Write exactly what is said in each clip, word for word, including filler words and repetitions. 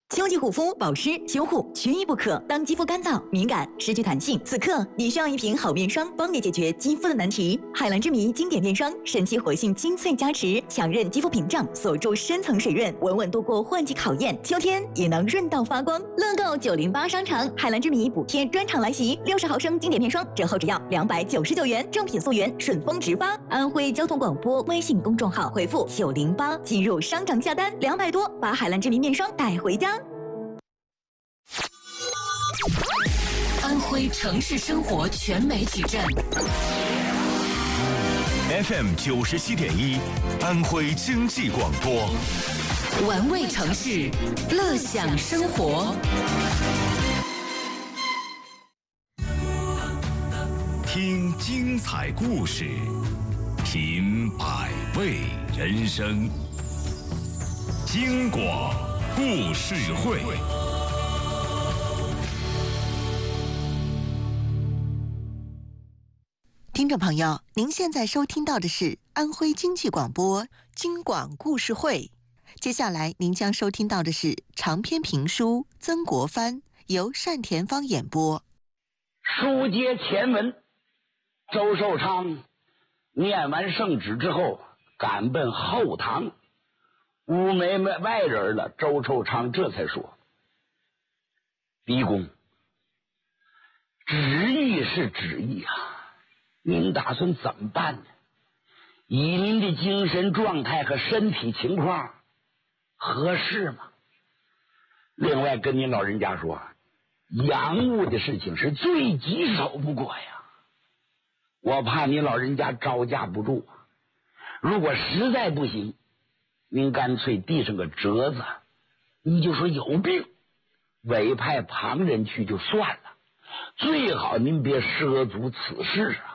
秋季护肤、保湿、修护，缺一不可。当肌肤干燥、敏感、失去弹性，此刻你需要一瓶好面霜，帮你解决肌肤的难题。海蓝之谜经典面霜，神奇活性精粹加持，强韧肌肤屏障，锁住深层水润，稳稳度过换季考验。秋天也能润到发光。乐购九零八商场海蓝之谜补贴专场来袭，六十毫升经典面霜折后只要两百九十九元，正品溯源，顺丰直发。安徽交通广播微信公众号回复九零八进入商场下单，两百多把海蓝之谜面霜带回家。 安徽城市生活全媒体站 F M 九十七点一，安徽经济广播， 玩味城市，乐享生活。 听精彩故事，品百味人生。京广故事会。 听众朋友，您现在收听到的是安徽经济广播京广故事会。接下来您将收听到的是长篇评书《曾国藩》，由单田芳演播。 书接前文，周寿昌念完圣旨之后，赶奔后堂，屋没外人了。周寿昌这才说：“狄公，旨意是旨意啊。您打算怎么办呢？以您的精神状态和身体情况，合适吗？另外跟您老人家说，洋务的事情是最棘手不过呀。我怕您老人家招架不住，如果实在不行，您干脆递上个折子，你就说有病，委派旁人去就算了，最好您别涉足此事啊。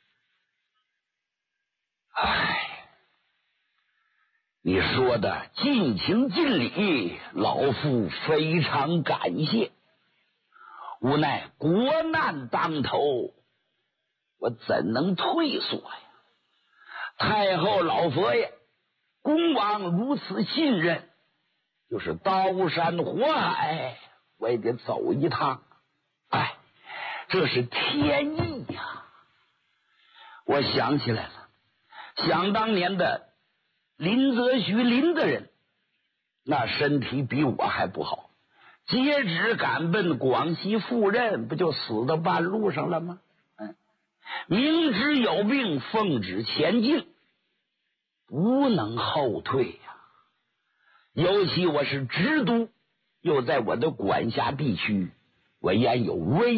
哎，你说的尽情尽礼，老夫非常感谢。无奈国难当头，我怎能退缩呀？太后老佛爷、恭王如此信任，就是刀山火海，我也得走一趟。哎，这是天意呀！我想起来了。想当年的林则徐林大人，那身体比我还不好，接旨赶奔广西赴任，不就死到半路上了吗？嗯，明知有病，奉旨前进，不能后退呀。尤其我是直督，又在我的管辖地区，我焉有威